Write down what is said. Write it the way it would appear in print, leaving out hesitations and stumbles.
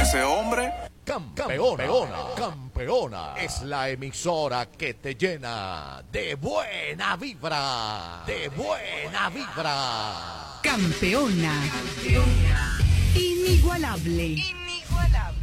ese hombre. Campeona es la emisora que te llena de buena vibra. Campeona. Inigualable.